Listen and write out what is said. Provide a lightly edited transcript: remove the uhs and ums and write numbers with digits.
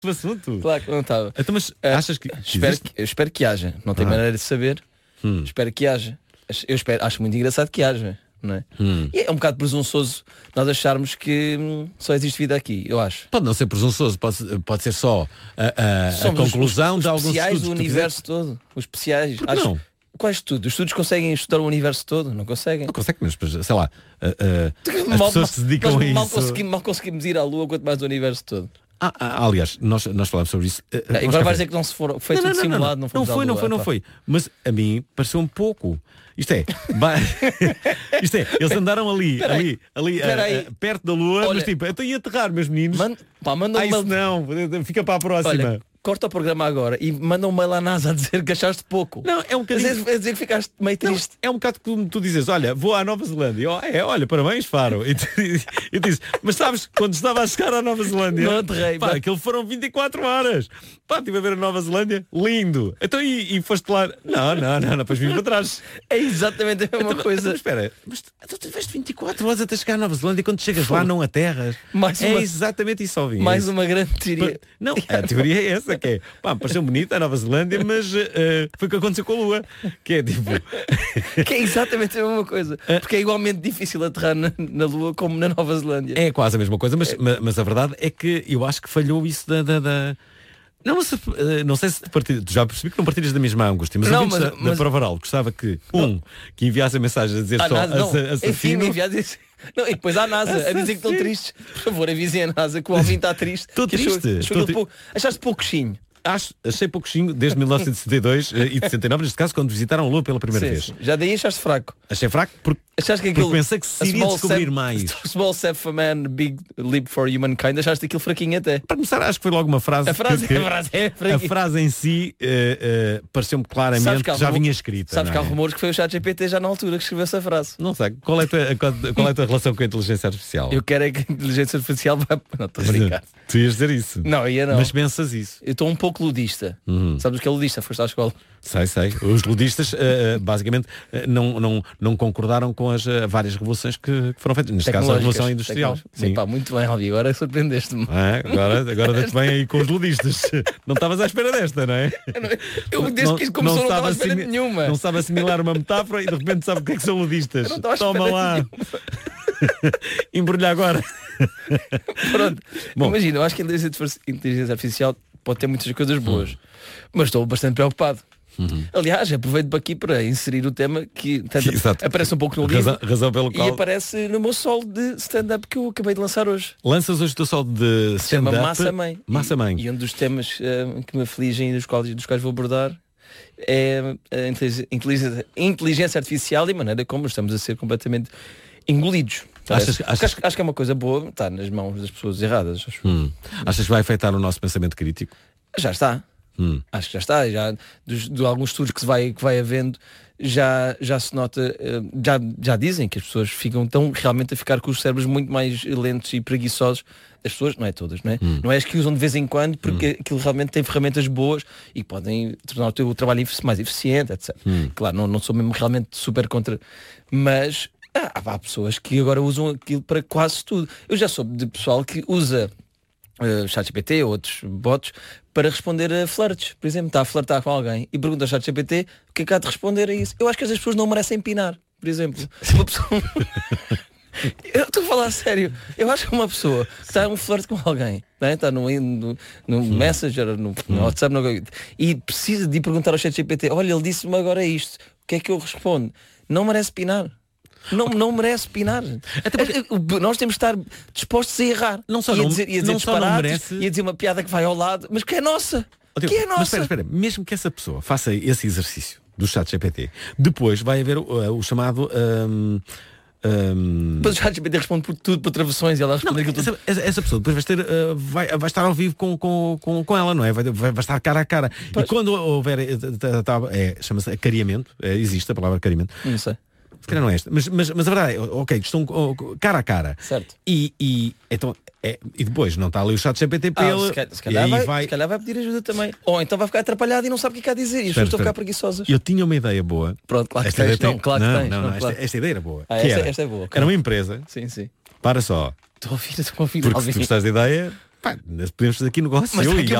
o assunto. Claro que não estava. Então, mas achas que... Espero que haja. Não tenho maneira de saber. Espero que haja. Acho muito engraçado que haja. Não é? E é um bocado presunçoso nós acharmos que só existe vida aqui, eu acho. Pode não ser presunçoso, pode ser só a conclusão de alguns especiais estudos. do universo todo. Os especiais. Não. Quais estudos? Os estudos conseguem estudar o universo todo? Não conseguem? Não consegue, mas sei lá. As pessoas se dedicam a isso. Mal conseguimos ir à Lua, quanto mais o universo todo. Aliás, nós falámos sobre isso. Agora vais dizer que não se for. Foi tudo simulado, não foi. Mas a mim pareceu um pouco. Isto é, eles andaram ali, perto da Lua. Olha, mas tipo, eu tenho a aterrar, meus meninos. Manda isso não, fica para a próxima. Olha, corta o programa agora e manda um mail à NASA a dizer que achaste pouco. Não, é um bocadinho... A dizer que ficaste meio triste. Não, é um bocado como tu dizes, olha, vou à Nova Zelândia. Olha, parabéns, Faro. E eu disse, mas sabes, quando estava a chegar à Nova Zelândia, não aterrei, aquilo foram 24 horas. Estive a ver a Nova Zelândia, lindo. Então e foste lá? Não, depois vim para trás. É exatamente a mesma coisa. Então, espera, mas tu tiveste 24 horas até chegar à Nova Zelândia e quando chegas lá não aterras. Exatamente isso, Alvin. Mais uma grande teoria. Não, a teoria é essa, que é, pareceu bonita a Nova Zelândia, mas foi o que aconteceu com a Lua. Que é tipo... que é exatamente a mesma coisa. Porque é igualmente difícil aterrar na Lua como na Nova Zelândia. É quase a mesma coisa, mas a verdade é que eu acho que falhou isso da... Não sei se tu já percebi que não partilhas da mesma angústia, mas da Prova Oral gostava que que enviasse a mensagem a dizer só assassino. Não, e depois à NASA a dizer que estão tristes. Por favor, avisem a NASA que o Alvin está triste. Estou triste. Achaste pouquinho. Achei pouquinho desde 1972 e de 69, neste caso, quando visitaram a Lua pela primeira vez. Já daí achaste fraco. Achei fraco porque pensei que se iria descobrir mais. Small step for man, big leap for humankind. Achaste aquilo fraquinho até. Para começar, acho que foi logo uma frase. A frase em si pareceu-me claramente que já vinha escrita. Sabes que há rumores que foi o ChatGPT já na altura que escreveu essa frase. Não sei. Qual é a tua relação com a inteligência artificial? Eu quero é que a inteligência artificial vá... Não, estou a brincar. Tu ias dizer isso? Não, ia não. Mas pensas isso? Eu estou um pouco ludista. Sabes o que é ludista? Foste à escola? Sei. Os ludistas basicamente não concordaram com as várias revoluções que foram feitas. Neste caso a Revolução Industrial. Sim. Muito bem, Alvi. Agora surpreendeste-me. Agora deste bem aí com os ludistas. Não estavas à espera desta, não é? Eu desde que começou não estava à espera nenhuma. Não sabe assimilar uma metáfora e de repente sabe o que é que são ludistas. Toma lá. Embrulha agora. Pronto. Bom, imagina, eu acho que a inteligência artificial pode ter muitas coisas boas, mas estou bastante preocupado. Aliás, aproveito aqui para inserir o tema que aparece um pouco no livro razão pelo qual... e aparece no meu solo de stand-up que eu acabei de lançar hoje. Lanças hoje o teu solo de stand-up Massa Mãe. E um dos temas que me afligem dos quais vou abordar é a inteligência artificial e a maneira como estamos a ser completamente engolidos. Acho que é uma coisa boa, está nas mãos das pessoas erradas. Achas que vai afetar o nosso pensamento crítico? Já está. Acho que já está. De alguns estudos que vai havendo, já se nota, já dizem que as pessoas estão realmente a ficar com os cérebros muito mais lentos e preguiçosos. As pessoas, não é todas, não é? Não é as que usam de vez em quando, porque aquilo realmente tem ferramentas boas e podem tornar o teu trabalho mais eficiente, etc. Claro, não sou mesmo realmente super contra, mas há pessoas que agora usam aquilo para quase tudo. Eu já soube de pessoal que usa ChatGPT ou outros bots para responder a flirts. Por exemplo, está a flertar com alguém e pergunta ao ChatGPT o que é que há de responder a isso. Eu acho que as pessoas não merecem pinar, por exemplo. Uma pessoa... Eu estou a falar a sério. Eu acho que uma pessoa que está a um flerte com alguém, né? Está no Messenger, no WhatsApp, e precisa de perguntar ao ChatGPT, olha, ele disse-me agora isto, o que é que eu respondo? Não merece pinar. Não merece pinar. Até porque nós temos de estar dispostos a errar. Não só ia dizer disparates, ia dizer uma piada que vai ao lado, mas que é nossa. Que é nossa. Mas espera, mesmo que essa pessoa faça esse exercício do ChatGPT, depois vai haver o chamado Depois o ChatGPT responde por tudo, por travessões, e ela responde aquilo tudo. Essa pessoa depois vai estar ao vivo com ela, não é? Vai estar cara a cara. Pois. E quando houver chama-se acariamento, existe a palavra acariamento. Não sei. Se calhar não é esta, mas a verdade é, ok, estão cara a cara. Certo. E depois não está ali o ChatGPT para ele. Se calhar vai pedir ajuda também. Ou então vai ficar atrapalhado e não sabe o que quer dizer. E as pessoas estão a ficar preguiçosas. Eu tinha uma ideia boa. Pronto, claro que tens. Claro que tens. Esta ideia era boa. Esta é boa. Era uma empresa. Sim. Para só. Estou a ouvir. Porque se tu gostares da ideia, Pá, podemos fazer aqui negócio. Mas eu